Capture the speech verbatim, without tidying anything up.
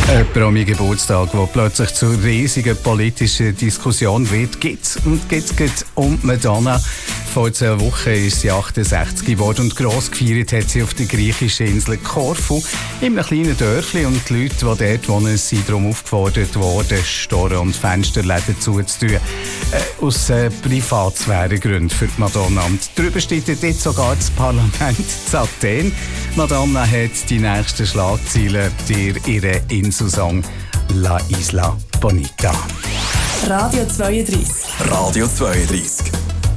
Jemand an meinem Geburtstag, der plötzlich zur riesigen politischen Diskussion wird, gibt und gibt es um Madonna. Vor zwei Wochen ist sie achtundsechzig geworden und gross gefeiert hat sie auf der griechischen Insel Korfu, in einem kleinen Dörfli. Und die Leute, die dort wohnen, sind darum aufgefordert worden, Storen und Fensterläden zuzutun. Äh, aus äh, Privatsphärengründen für die Madonna. Und darüber steht jetzt sogar das Parlament in Athen. Madonna hat die nächsten Schlagzeilen dir ihren Inselsong La Isla Bonita. Radio zweiunddreißig. Radio zweiunddreißig.